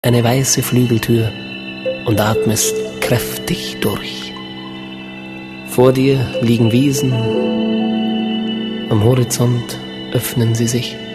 eine weiße Flügeltür und atmest kräftig durch. Vor dir liegen Wiesen, am Horizont öffnen sie sich.